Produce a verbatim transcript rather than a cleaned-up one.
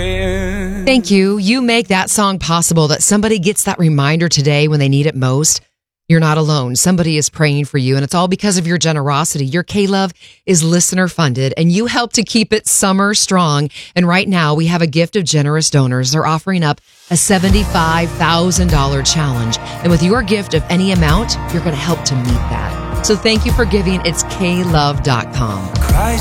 Thank you. You make that song possible, that somebody gets that reminder today when they need it most. You're not alone. Somebody is praying for you, and it's all because of your generosity. Your K-Love is listener funded, and you help to keep it summer strong. And right now, we have a gift of generous donors. They're offering up a seventy-five thousand dollars challenge. And with your gift of any amount, you're going to help to meet that. So thank you for giving. It's K love dot com.